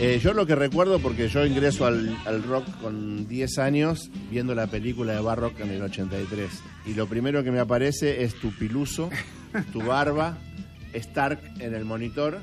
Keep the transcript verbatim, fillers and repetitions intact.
Eh, yo lo que recuerdo, porque yo ingreso al, al rock con diez años viendo la película de Barrock en el ochenta y tres. Y lo primero que me aparece es tu piluso, tu barba, Stark en el monitor